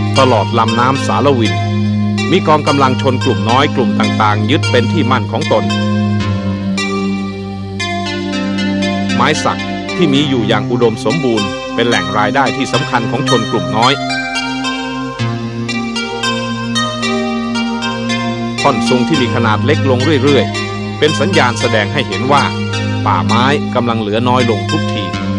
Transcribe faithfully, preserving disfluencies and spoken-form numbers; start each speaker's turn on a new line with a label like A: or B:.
A: ตลอดลำน้ำสารวินมีกองกำลังชนกลุ่มน้อยกลุ่มต่างๆยึดเป็นที่มั่นของตนไม้สักที่มีอยู่อย่างอุดมสมบูรณ์เป็นแหล่งรายได้ที่สำคัญของชนกลุ่มน้อยท่อนซุงที่มีขนาดเล็กลงเรื่อยๆเป็นสัญญาณแสดงให้เห็นว่าป่าไม้กำลังเหลือน้อยลงทุกที